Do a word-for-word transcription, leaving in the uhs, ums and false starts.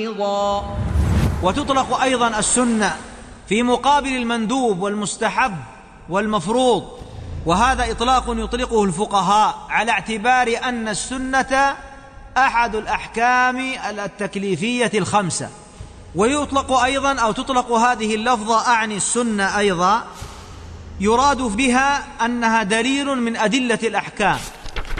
أيضا. وتطلق أيضا السنة في مقابل المندوب والمستحب والمفروض، وهذا إطلاق يطلقه الفقهاء على اعتبار أن السنة أحد الأحكام التكليفية الخمسة. ويطلق أيضا أو تطلق هذه اللفظة أعني السنة أيضا يراد بها أنها دليل من أدلة الأحكام،